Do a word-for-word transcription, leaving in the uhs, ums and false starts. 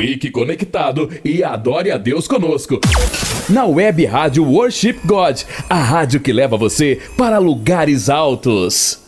Fique conectado e adore a Deus conosco. Na Web Rádio Worship God, a rádio que leva você para lugares altos.